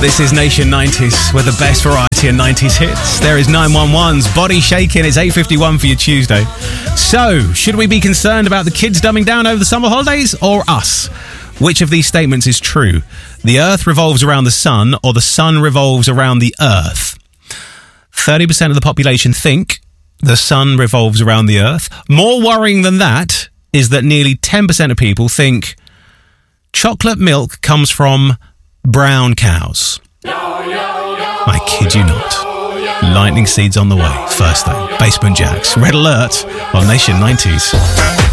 This is Nation 90s with the best variety of 90s hits. There is 911's Body Shaking. It's 8:51 for your Tuesday. So, should we be concerned about the kids dumbing down over the summer holidays or us? Which of these statements is true? The Earth revolves around the sun or the sun revolves around the Earth? 30% of the population think the sun revolves around the Earth. More worrying than that is that nearly 10% of people think chocolate milk comes from brown cows. I kid you not. Lightning seeds on the way. First though, Basement Jaxx. Red Alert on Nation 90s.